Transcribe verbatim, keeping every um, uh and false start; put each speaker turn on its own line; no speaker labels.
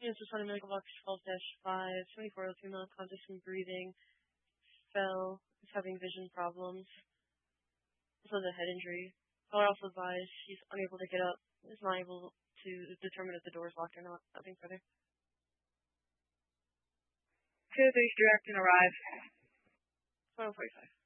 Units responding medical box twelve dash five, twenty-four oh female, conscious and breathing, fell, is having vision problems. This was a head injury. Caller also advised she's unable to get up, is not able to determine if the door is locked or not. Nothing further.
two three direct and arrive.
twelve forty-five.